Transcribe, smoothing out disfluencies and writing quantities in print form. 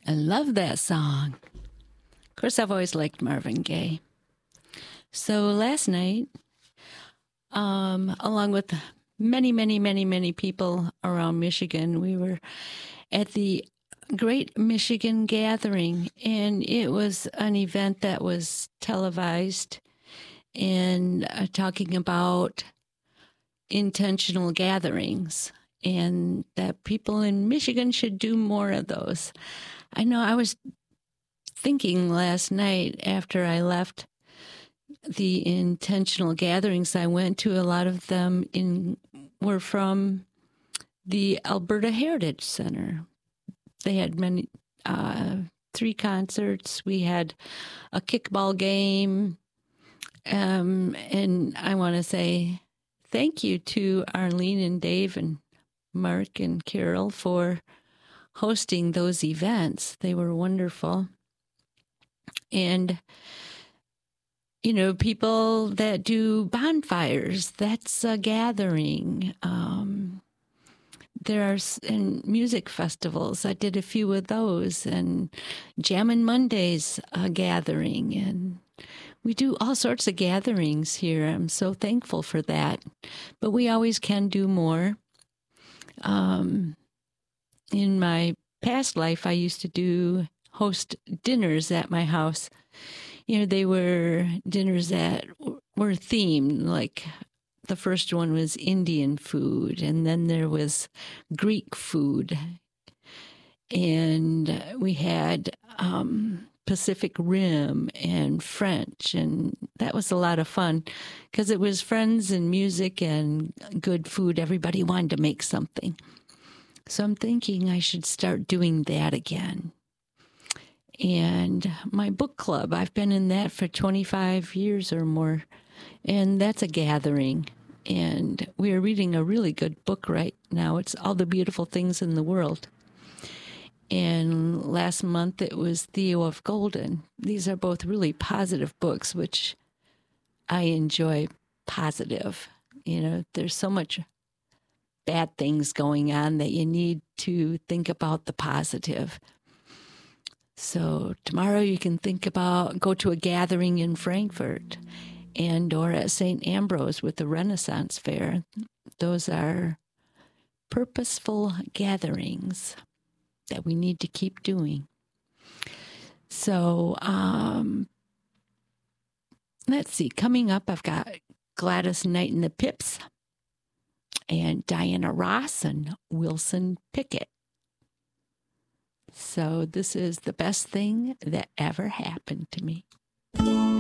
I love that song. Of course, I've always liked Marvin Gaye. So last night, along with many people around Michigan, we were at the Great Michigan Gathering, and it was an event that was televised and talking about intentional gatherings and that people in Michigan should do more of those. I know I was thinking last night after I left the intentional gatherings I went to, a lot of them were from the Alberta Heritage Center. They had many 3 concerts. We had a kickball game. And I want to say thank you to Arlene and Dave and Mark and Carol for hosting those events. They were wonderful. And, you know, people that do bonfires, that's a gathering. There are and music festivals. I did a few of those, and Jammin' Mondays, a gathering. And we do all sorts of gatherings here. I'm so thankful for that. But we always can do more. In my past life, I used to host dinners at my house. You know, they were dinners that were themed, like the first one was Indian food, and then there was Greek food. And we had Pacific Rim and French, and that was a lot of fun because it was friends and music and good food. Everybody wanted to make something. So I'm thinking I should start doing that again. And my book club, I've been in that for 25 years or more, and that's a gathering. And we are reading a really good book right now. It's All the Beautiful Things in the World. And last month it was Theo of Golden. These are both really positive books, which I enjoy. Positive. You know, there's so much bad things going on that you need to think about the positive. So tomorrow you can go to a gathering in Frankfurt or at St. Ambrose with the Renaissance Fair. Those are purposeful gatherings that we need to keep doing. So let's see. Coming up, I've got Gladys Knight and the Pips and Diana Ross and Wilson Pickett. So this is the best thing that ever happened to me.